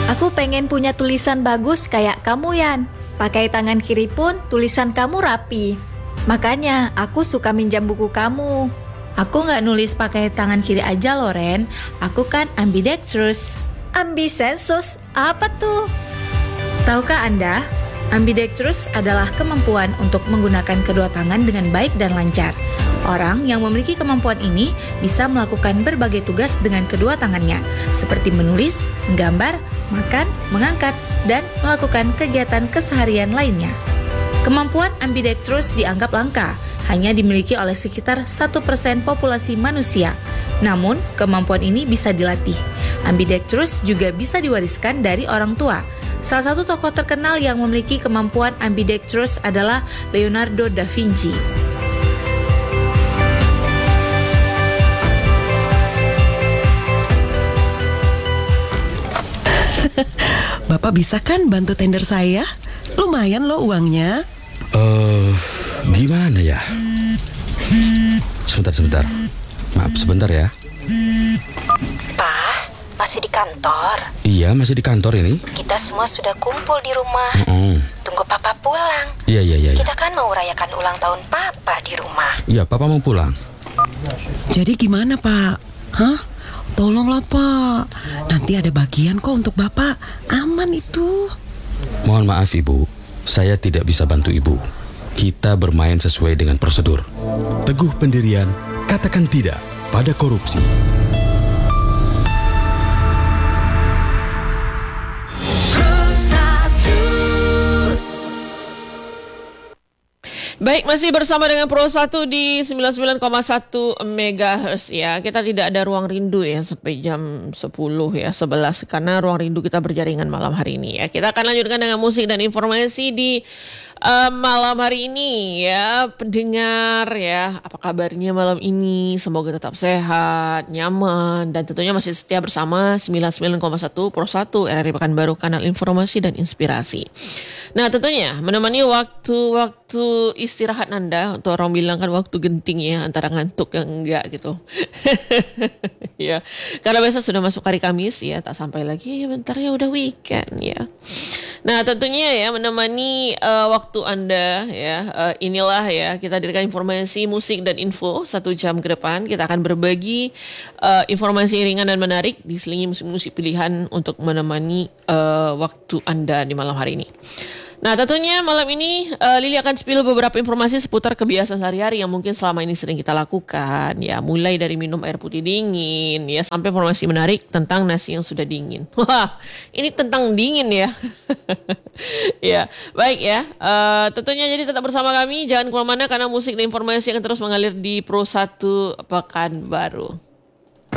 Aku pengen punya tulisan bagus kayak kamu, Yan. Pakai tangan kiri pun tulisan kamu rapi. Makanya aku suka minjam buku kamu. Aku nggak nulis pakai tangan kiri aja loh, Ren. Aku kan ambidextrous. Ambisensus, apa tuh? Tahukah Anda, ambidextrous adalah kemampuan untuk menggunakan kedua tangan dengan baik dan lancar. Orang yang memiliki kemampuan ini bisa melakukan berbagai tugas dengan kedua tangannya, seperti menulis, menggambar, makan, mengangkat, dan melakukan kegiatan keseharian lainnya. Kemampuan ambidextrous dianggap langka, hanya dimiliki oleh sekitar 1% populasi manusia. Namun, kemampuan ini bisa dilatih. Ambidextrous juga bisa diwariskan dari orang tua. Salah satu tokoh terkenal yang memiliki kemampuan ambidextrous adalah Leonardo da Vinci. Bapak bisa kan bantu tender saya? Lumayan loh uangnya. Gimana ya? Sebentar. Maaf sebentar ya. Pak, masih di kantor? Iya, masih di kantor ini. Kita semua sudah kumpul di rumah. Tunggu Papa pulang. Iya. Kita kan mau rayakan ulang tahun Papa di rumah. Iya, Papa mau pulang. Jadi gimana Pak? Hah? Tolonglah Pak. Nanti ada bagian kok untuk Bapak. Aman itu. Mohon maaf Ibu, saya tidak bisa bantu Ibu. Kita bermain sesuai dengan prosedur. Teguh pendirian, katakan tidak pada korupsi. Baik, masih bersama dengan Pro 1 di 99,1 MHz ya. Kita tidak ada ruang rindu ya sampai jam 10 ya, 11 karena ruang rindu kita berjaringan malam hari ini ya. Kita akan lanjutkan dengan musik dan informasi di malam hari ini ya. Pendengar ya, apa kabarnya malam ini? Semoga tetap sehat, nyaman, dan tentunya masih setia bersama 99,1 Pro 1 RRI Pekanbaru, kanal informasi dan inspirasi. Nah, tentunya menemani waktu istirahat Anda, untuk orang bilang kan waktu genting ya, antara ngantuk yang enggak gitu. Ya, karena besok sudah masuk hari Kamis ya, tak sampai lagi ya, bentar ya udah weekend ya. Nah, tentunya ya menemani waktu Anda ya, inilah ya kita hadirkan informasi, musik dan info 1 jam ke depan. Kita akan berbagi informasi ringan dan menarik diselingi musik-musik pilihan untuk menemani waktu Anda di malam hari ini. Nah, tentunya malam ini Lili akan spill beberapa informasi seputar kebiasaan sehari-hari yang mungkin selama ini sering kita lakukan ya, mulai dari minum air putih dingin ya sampai informasi menarik tentang nasi yang sudah dingin. Wah, ini tentang dingin ya. Ya, baik ya. Tentunya jadi tetap bersama kami, jangan kemana-mana karena musik dan informasi akan terus mengalir di Pro 1 Pekanbaru.